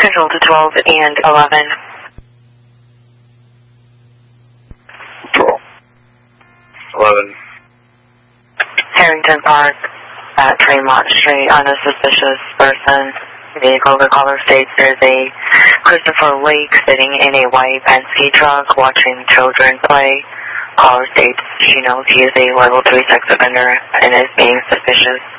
Central to 12 and 11. 12. 11. Harrington Park at Tremont Street on a suspicious person. Vehicle, the caller states there's a Christopher Lake sitting in a white Penske truck watching children play. Caller states she knows he is a level 3 sex offender and is being suspicious.